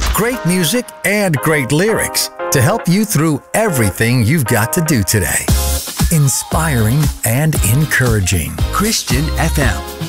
Great music and great lyrics to help you through everything you've got to do today. Inspiring and encouraging. Christian FM.